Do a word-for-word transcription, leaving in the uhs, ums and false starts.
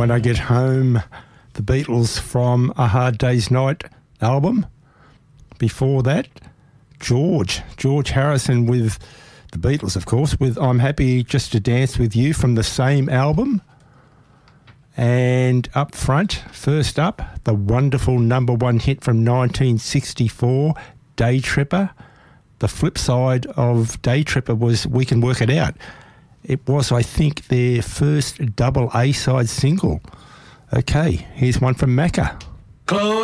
When I Get Home, the Beatles from A Hard Day's Night album. Before that, George, George Harrison with the Beatles, of course, with I'm Happy Just to Dance With You from the same album. And up front, first up, the wonderful number one hit from nineteen sixty-four, Day Tripper. The flip side of Day Tripper was We Can Work It Out. It was, I think, their first double A-side single. Okay, here's one from Macca. Close.